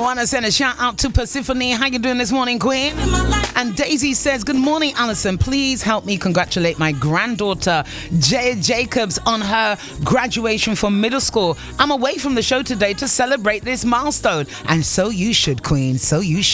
want to send a shout out to Persephone. How you doing this morning, Queen? And Daisy says, good morning, Alison. Please help me congratulate my granddaughter, Jaya Jacobs, on her graduation from middle school. I'm away from the show today to celebrate this milestone. And so you should, Queen. So you should.